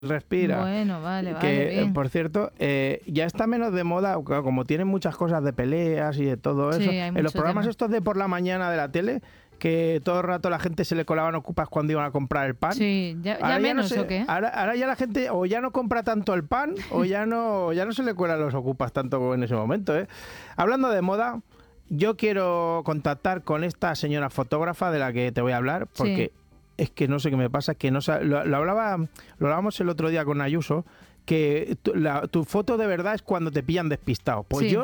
respira. Bueno, vale, Que, bien. por cierto, ya está menos de moda, como tienen muchas cosas de peleas y de todo Sí, eso. hay En mucho los programas tema. estos de por la mañana de la tele, que todo el rato la gente se le colaban ocupas cuando iban a comprar el pan. Sí, ya Ahora menos, no sé, ¿o qué? ahora ya la gente o ya no compra tanto el pan o ya no se le cuelan los ocupas tanto en ese momento, ¿eh? Hablando de moda, yo quiero contactar con esta señora fotógrafa de la que te voy a hablar, porque es que no sé qué me pasa, que no lo hablábamos el otro día con Ayuso, que tu foto de verdad es cuando te pillan despistado. Pues Sí. yo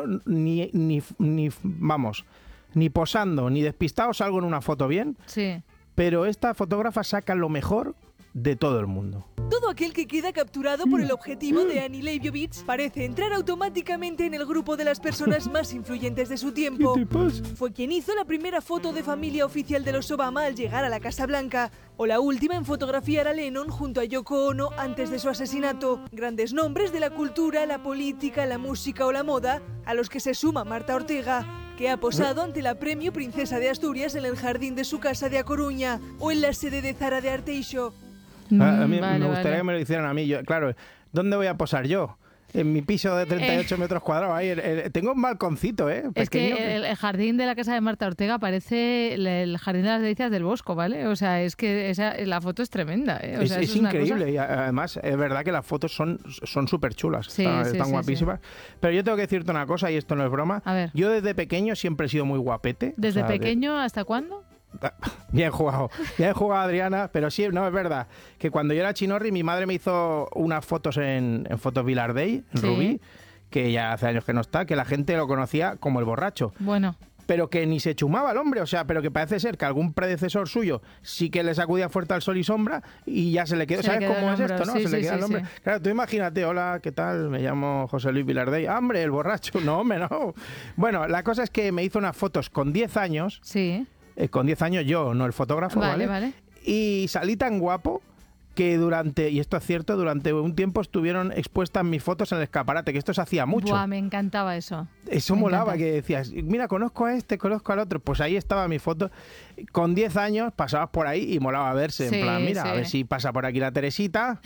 vamos, ni posando ni despistado salgo en una foto bien, Sí. pero esta fotógrafa saca lo mejor de todo el mundo. Todo aquel que queda capturado por el objetivo de Annie Leibovitz parece entrar automáticamente en el grupo de las personas más influyentes de su tiempo. ¿Qué te pasa? Fue quien hizo la primera foto de familia oficial de los Obama al llegar a la Casa Blanca, o la última en fotografiar a Lennon junto a Yoko Ono antes de su asesinato. Grandes nombres de la cultura, la política, la música o la moda, a los que se suma Marta Ortega, que ha posado ante la Premio Princesa de Asturias en el jardín de su casa de A Coruña o en la sede de Zara de Arteixo. A mí Vale, me gustaría vale. que me lo hicieran a mí. Claro, ¿dónde voy a posar yo? En mi piso de 38 metros cuadrados. Ahí, tengo un balconcito, ¿eh? Es Pequeño, que el jardín de la casa de Marta Ortega parece el jardín de las delicias del Bosco, ¿vale? O sea, es que la foto es tremenda, ¿eh? O sea, es eso una increíble. cosa- Y además, es verdad que las fotos son súper chulas. Sí, están sí, guapísimas. Pero yo tengo que decirte una cosa, y esto no es broma. A ver. Yo desde pequeño siempre he sido muy guapete. ¿Desde O sea, pequeño hasta cuándo? Bien jugado, Adriana, pero sí, no, es verdad que cuando yo era chinorri mi madre me hizo unas fotos en Fotos Vilardell, en Sí. Rubí, que ya hace años que no está, que la gente lo conocía como el borracho, Bueno, pero que ni se chumaba el hombre, o sea, pero que parece ser que algún predecesor suyo sí que le sacudía fuerte al sol y sombra y ya se le quedó, Se le ¿sabes quedó cómo el es hombro, esto, no? sí, Se le sí, queda el sí, hombre. sí. Claro, tú imagínate, hola, ¿qué tal? Me llamo José Luis Vilardell. ¡Hombre, el borracho! No, hombre, no. Bueno, la cosa es que me hizo unas fotos con 10 años, sí. con 10 años yo, no el fotógrafo, Vale. y salí tan guapo que y esto es cierto, durante un tiempo estuvieron expuestas mis fotos en el escaparate, que esto se hacía mucho. Buah, me encantaba eso. Eso Me molaba, encanta. que decías, mira, conozco a este, conozco al otro. Pues ahí estaba mi foto. Con 10 años pasabas por ahí y molaba verse. Sí, En plan, mira, sí. a ver si pasa por aquí la Teresita.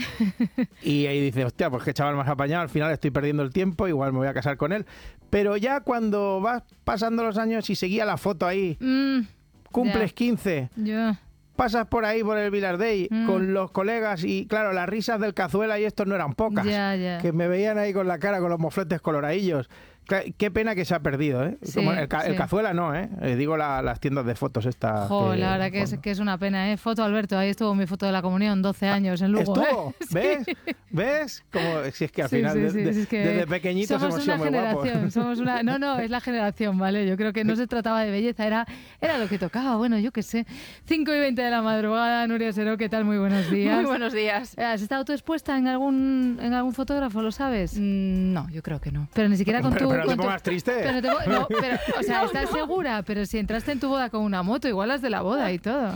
Y ahí dices, hostia, pues qué chaval más apañado. Al final estoy perdiendo el tiempo, igual me voy a casar con él. Pero ya cuando vas pasando los años y seguía la foto ahí, cumples Ya. 15, Yo. pasas por ahí por el Vilardell con los colegas y claro, las risas del Cazuela y estos no eran pocas. Ya. Que me veían ahí con la cara, con los mofletes coloradillos. Qué pena que se ha perdido, ¿eh? Sí, Como el sí. Cazuela no, ¿eh? Digo las tiendas de fotos estas. Jo, la verdad que es una pena, ¿eh? Foto Alberto, ahí estuvo mi foto de la comunión, 12 años en Lugo. ¿Estuvo? ¿eh? ¿Ves? ¿Ves? Como, si es que al Sí, final, sí, sí, es que desde pequeñitos somos hemos sido una muy guapos. generación, no, es la generación, ¿vale? Yo creo que no se trataba de belleza, era lo que tocaba, bueno, yo qué sé. 5:20 de la madrugada, Nuria Seró, ¿qué tal? Muy buenos días. Muy buenos días. ¿Has estado tú expuesta en algún fotógrafo, lo sabes? No, yo creo que no. Pero ni siquiera con Pero tu... no te con tu- pongas triste. o sea, ¿estás segura? Pero si entraste en tu boda con una moto, igual las de la boda y todo.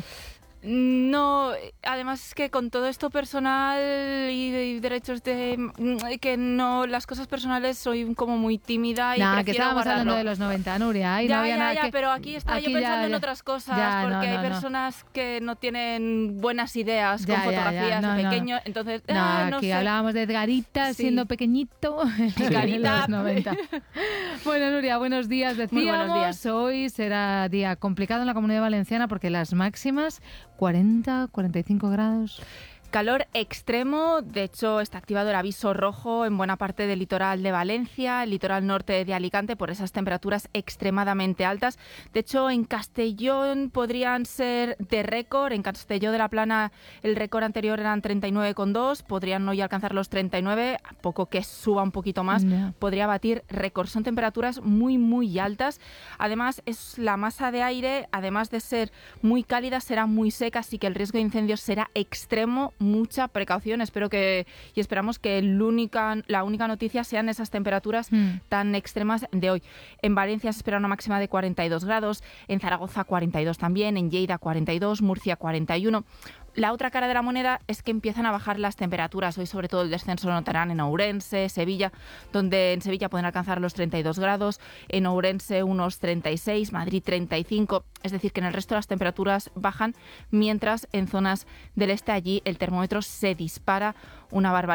No, además es que con todo esto personal y derechos que no, las cosas personales soy como muy tímida y Nada, que prefiero estábamos guardarlo. hablando de los 90, Nuria. Ahí no Ya, había ya, nada ya, que... pero aquí estaba yo aquí pensando ya, en ya. otras cosas, Ya, porque no, hay no. personas que no tienen buenas ideas Ya, con ya, ya, fotografías no, de no. pequeño, entonces, No, no aquí sé. hablábamos de Edgarita Sí. siendo pequeñito en Edgarita. los 90. Bueno, Nuria, buenos días. Decíamos, Muy buenos días. hoy será día complicado en la Comunidad Valenciana porque las máximas 40, 45 grados. Calor extremo, de hecho está activado el aviso rojo en buena parte del litoral de Valencia, el litoral norte de Alicante, por esas temperaturas extremadamente altas. De hecho, en Castellón podrían ser de récord, en Castelló de la Plana el récord anterior eran 39,2, podrían hoy alcanzar los 39, a poco que suba un poquito más, Ya. podría batir récord. Son temperaturas muy, muy altas. Además, es la masa de aire, además de ser muy cálida, será muy seca, así que el riesgo de incendios será extremo. Mucha precaución. Esperamos que la única noticia sean esas temperaturas tan extremas de hoy. En Valencia se espera una máxima de 42 grados, en Zaragoza 42 también, en Lleida 42, Murcia 41. La otra cara de la moneda es que empiezan a bajar las temperaturas. Hoy sobre todo el descenso lo notarán en Ourense, Sevilla, donde en Sevilla pueden alcanzar los 32 grados, en Ourense unos 36, Madrid 35. Es decir, que en el resto las temperaturas bajan, mientras en zonas del este allí el termómetro se dispara una barbaridad.